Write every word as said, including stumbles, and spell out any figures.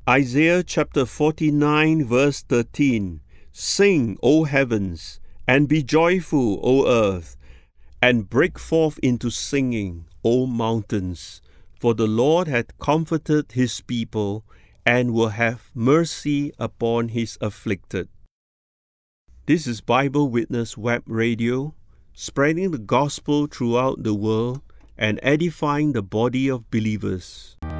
Isaiah chapter forty-nine, verse thirteen. Sing, O heavens, and be joyful, O earth, and break forth into singing, O mountains, for the Lord hath comforted his people, and will have mercy upon his afflicted. This is Bible Witness Web Radio, spreading the gospel throughout the world and edifying the body of believers.